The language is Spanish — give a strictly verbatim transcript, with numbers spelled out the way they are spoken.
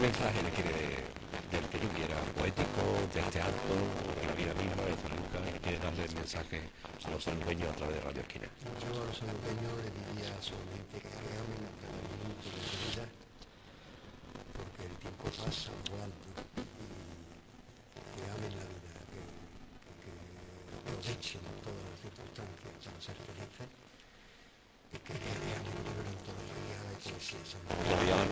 mensaje le quiere del que tú quieras, poético, del teatro, de la vida misma, de San Lucas, le quiere darle el mensaje a los sanluqueños a través de Radio Esquina? Yo a los sanluqueños le diría solamente que amen cada minuto de su vida, porque el tiempo pasa volando, y que amen la vida, que, que, que aprovechen todas las circunstancias para ser felices, y que lean el libro antología de poesía.